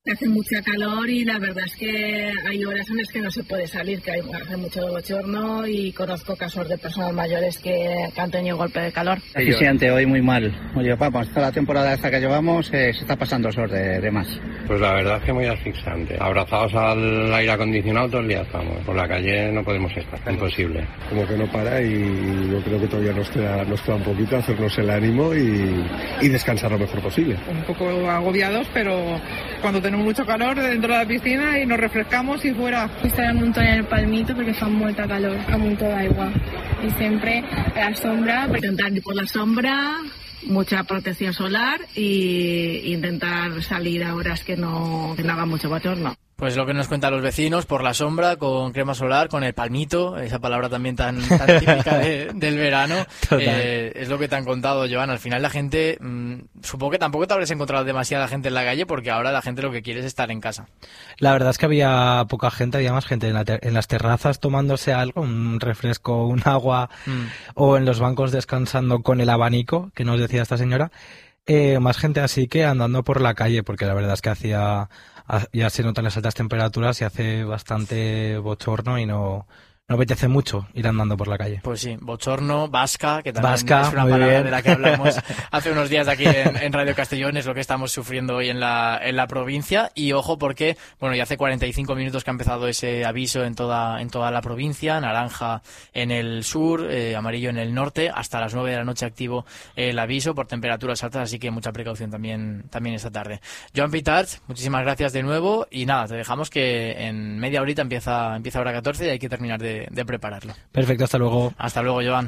Hace mucha calor y la verdad es que hay horas en las que no se puede salir, que hace mucho bochorno y conozco casos de personas mayores que han tenido golpe de calor. Eficiente, hoy muy mal. Oye, vamos, toda la temporada esta que llevamos se está pasando el sol de más. Pues la verdad es que muy asfixiante. Abrazados al aire acondicionado todo el día estamos. Por la calle no podemos estar, imposible. Como que no para y yo creo que todavía nos queda un poquito hacernos el ánimo y descansar lo mejor posible. Un poco agobiados, pero cuando tenemos mucho calor dentro de la piscina y nos refrescamos y fuera. Estar un montón en el palmito perquè fa molta calor, amb un to d'aigua. Y siempre a la sombra. Intentar ir por la sombra, mucha protección solar y intentar salir a horas que no haga mucho bochorno. Pues lo que nos cuentan los vecinos, por la sombra, con crema solar, con el palmito, esa palabra también tan típica del verano, es lo que te han contado, Joan. Al final la gente, supongo que tampoco te habrás encontrado demasiada gente en la calle, porque ahora la gente lo que quiere es estar en casa. La verdad es que había poca gente, había más gente en las terrazas tomándose algo, un refresco, un agua, o en los bancos descansando con el abanico, que nos decía esta señora. Más gente así que andando por la calle, porque la verdad es que ya se notan las altas temperaturas y hace bastante bochorno y no apetece mucho ir andando por la calle. Pues sí, bochorno, vasca, que también vasca, es una palabra de la que hablamos hace unos días aquí en Radio Castellón, es lo que estamos sufriendo hoy en la provincia. Y ojo porque, bueno, ya hace 45 minutos que ha empezado ese aviso en toda la provincia, naranja en el sur, amarillo en el norte, hasta las 9 de la noche activo el aviso por temperaturas altas, así que mucha precaución también esta tarde. Joan Pitarch, muchísimas gracias de nuevo y nada, te dejamos que en media horita empieza hora 14 y hay que terminar de prepararlo. Perfecto, hasta luego. Hasta luego, Joan.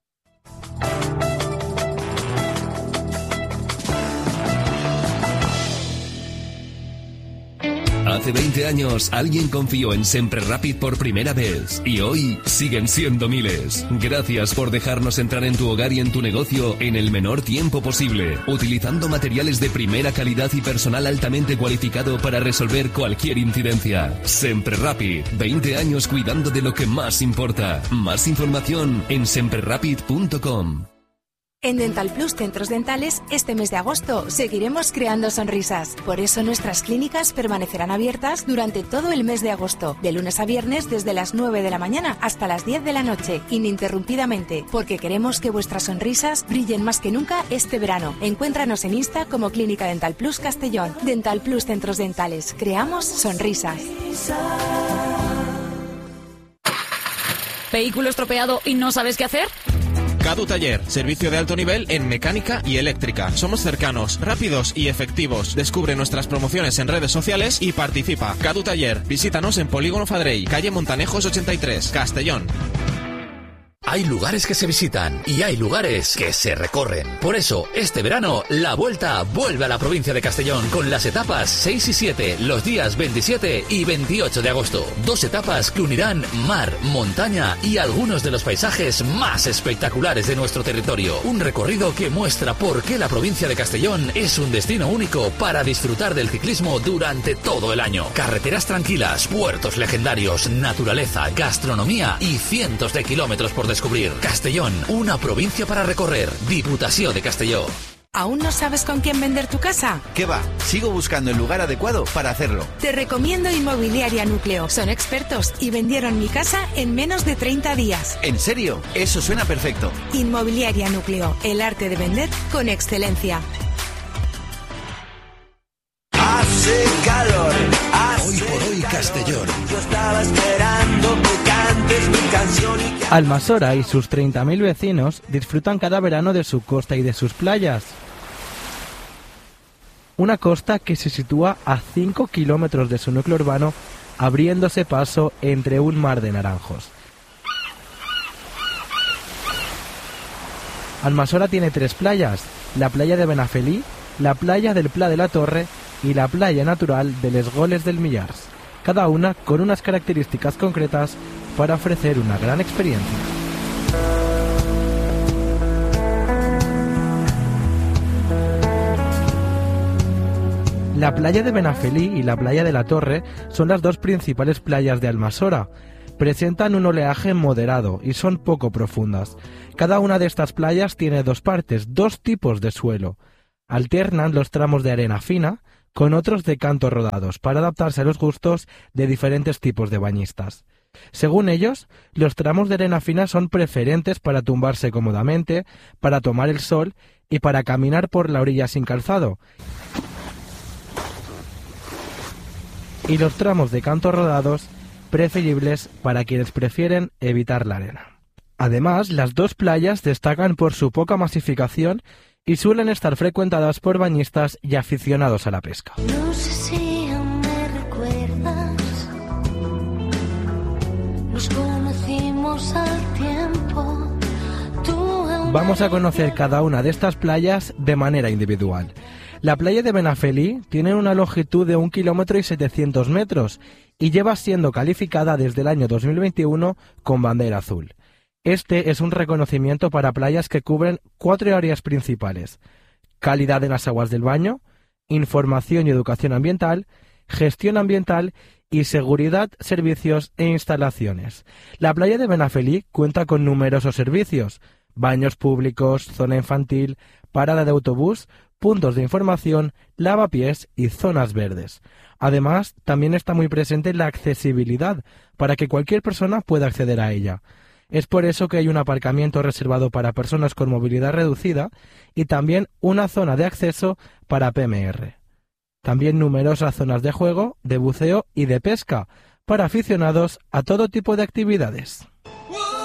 Hace 20 años alguien confió en Sempre Rapid por primera vez y hoy siguen siendo miles. Gracias por dejarnos entrar en tu hogar y en tu negocio en el menor tiempo posible, utilizando materiales de primera calidad y personal altamente cualificado para resolver cualquier incidencia. Sempre Rapid, 20 años cuidando de lo que más importa. Más información en semprerapid.com. En Dental Plus Centros Dentales, este mes de agosto seguiremos creando sonrisas. Por eso nuestras clínicas permanecerán abiertas durante todo el mes de agosto, de lunes a viernes desde las 9 de la mañana hasta las 10 de la noche, ininterrumpidamente, porque queremos que vuestras sonrisas brillen más que nunca este verano. Encuéntranos en Insta como Clínica Dental Plus Castellón. Dental Plus Centros Dentales, creamos sonrisas. ¿Vehículo estropeado y no sabes qué hacer? Cadu Taller, servicio de alto nivel en mecánica y eléctrica. Somos cercanos, rápidos y efectivos. Descubre nuestras promociones en redes sociales y participa. Cadu Taller, visítanos en Polígono Fadrell, calle Montanejos 83, Castellón. Hay lugares que se visitan y hay lugares que se recorren. Por eso, este verano, la Vuelta vuelve a la provincia de Castellón con las etapas 6 y 7, los días 27 y 28 de agosto. 2 etapas que unirán mar, montaña y algunos de los paisajes más espectaculares de nuestro territorio. Un recorrido que muestra por qué la provincia de Castellón es un destino único para disfrutar del ciclismo durante todo el año. Carreteras tranquilas, puertos legendarios, naturaleza, gastronomía y cientos de kilómetros por descubrir. Castellón, una provincia para recorrer. Diputación de Castelló. ¿Aún no sabes con quién vender tu casa? ¿Qué va? Sigo buscando el lugar adecuado para hacerlo. Te recomiendo Inmobiliaria Núcleo. Son expertos y vendieron mi casa en menos de 30 días. ¿En serio? Eso suena perfecto. Inmobiliaria Núcleo. El arte de vender con excelencia. Hace calor. Hoy por hoy Castellón. Yo estaba esperando que cantes mi canción y que... Almasora y sus 30.000 vecinos disfrutan cada verano de su costa y de sus playas. Una costa que se sitúa a 5 kilómetros de su núcleo urbano, abriéndose paso entre un mar de naranjos. Almasora tiene 3 playas, la playa de Benafelí, la playa del Pla de la Torre y la playa natural de Les Goles del Millars, cada una con unas características concretas para ofrecer una gran experiencia. La playa de Benafelí y la playa de la Torre son las 2 principales playas de Almasora. Presentan un oleaje moderado y son poco profundas. Cada una de estas playas tiene 2 partes, 2 tipos de suelo. Alternan los tramos de arena fina, con otros de canto rodados, para adaptarse a los gustos de diferentes tipos de bañistas. Según ellos, los tramos de arena fina son preferentes para tumbarse cómodamente, para tomar el sol y para caminar por la orilla sin calzado. Y los tramos de canto rodados, preferibles para quienes prefieren evitar la arena. Además, las dos playas destacan por su poca masificación y suelen estar frecuentadas por bañistas y aficionados a la pesca. No sé si aún me recuerdas, nos conocimos al tiempo. Vamos a conocer cada una de estas playas de manera individual. La playa de Benafelí tiene una longitud de 1 kilómetro y 700 metros y lleva siendo calificada desde el año 2021 con bandera azul. Este es un reconocimiento para playas que cubren 4 áreas principales: calidad en las aguas del baño, información y educación ambiental, gestión ambiental y seguridad, servicios e instalaciones. La playa de Benafelí cuenta con numerosos servicios: baños públicos, zona infantil, parada de autobús, puntos de información, lavapiés y zonas verdes. Además, también está muy presente la accesibilidad para que cualquier persona pueda acceder a ella. Es por eso que hay un aparcamiento reservado para personas con movilidad reducida y también una zona de acceso para PMR. También numerosas zonas de juego, de buceo y de pesca para aficionados a todo tipo de actividades.